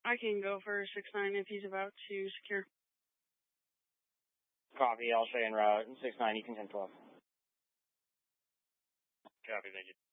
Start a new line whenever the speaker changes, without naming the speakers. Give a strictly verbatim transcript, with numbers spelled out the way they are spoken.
I can go for six nine if he's about to secure.
Copy, I'll show you en route. six nine, you can ten twelve.
Copy, thank you.